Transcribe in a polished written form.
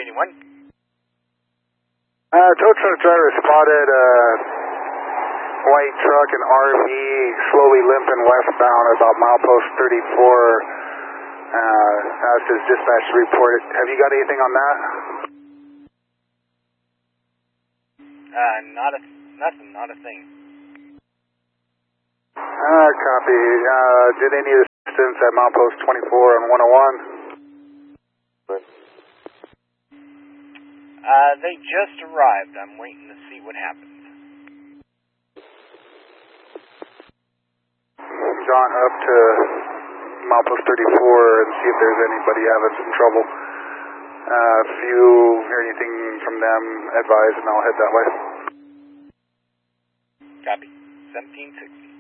Tow truck driver spotted a white truck and RV slowly limping westbound about milepost 34. Asked his dispatch to report it. Have you got anything on that? Not a thing. Copy. Do they need assistance at milepost 24 and 101? They just arrived. I'm waiting to see what happens. John, up to milepost 34 and see if there's anybody having some trouble. If you hear anything from them, advise and I'll head that way. Copy. 1760.